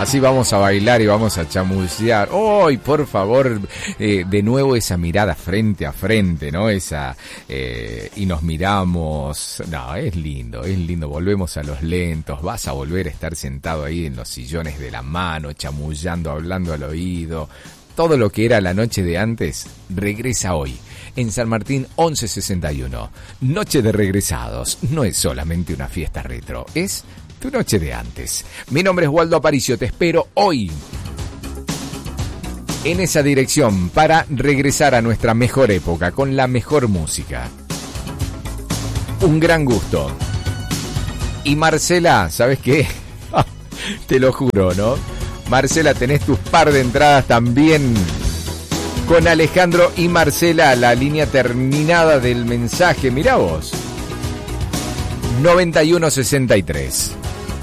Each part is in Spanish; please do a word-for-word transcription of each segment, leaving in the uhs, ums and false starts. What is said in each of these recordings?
Así vamos a bailar y vamos a chamullear. ¡Ay, por favor! Eh, de nuevo esa mirada frente a frente, ¿no? Esa eh, y nos miramos. No, es lindo, es lindo. Volvemos a los lentos. Vas a volver a estar sentado ahí en los sillones de la mano, chamullando, hablando al oído. Todo lo que era la noche de antes regresa hoy. En San Martín once sesenta y uno. Noche de regresados. No es solamente una fiesta retro, es tu noche de antes. Mi nombre es Waldo Aparicio, te espero hoy en esa dirección para regresar a nuestra mejor época con la mejor música. Un gran gusto. Y Marcela, ¿sabes qué? Te lo juro, ¿no? Marcela, tenés tus par de entradas también con Alejandro y Marcela, la línea terminada del mensaje. Mirá vos. noventa y uno sesenta y tres.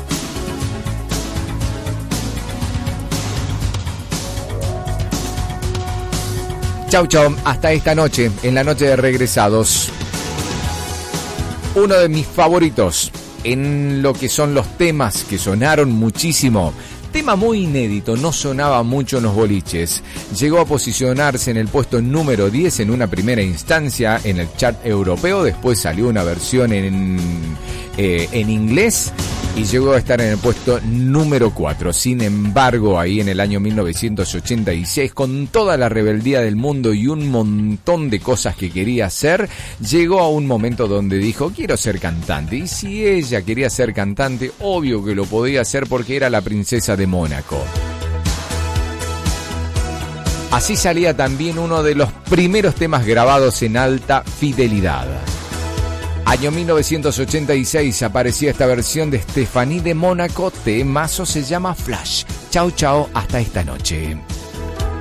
Chau, chau. Hasta esta noche, en la noche de regresados. Uno de mis favoritos en lo que son los temas que sonaron muchísimo. Tema muy inédito, no sonaba mucho en los boliches. Llegó a posicionarse en el puesto número diez en una primera instancia en el chart europeo. Después salió una versión en, eh, en inglés y llegó a estar en el puesto número cuatro. Sin embargo, ahí en el año mil novecientos ochenta y seis, con toda la rebeldía del mundo y un montón de cosas que quería hacer, llegó a un momento donde dijo, quiero ser cantante. Y si ella quería ser cantante, obvio que lo podía hacer porque era la princesa de Mónaco. Así salía también uno de los primeros temas grabados en alta fidelidad. Año mil novecientos ochenta y seis aparecía esta versión de Stephanie de Mónaco. Temazo, se llama Flash. Chau, chau, hasta esta noche.